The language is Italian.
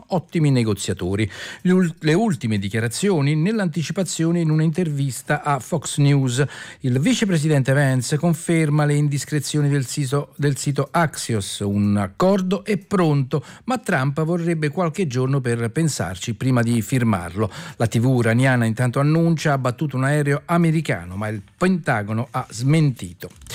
ottimi negoziatori. Le ultime dichiarazioni nell'anticipazione in un'intervista a Fox News. Il vicepresidente Vance conferma le indiscrezioni del sito Axios. Un accordo è pronto, ma Trump vorrebbe qualche giorno per pensarci prima di firmarlo. La TV iraniana intanto annuncia ha abbattuto un aereo americano, ma il Pentagono ha smentito.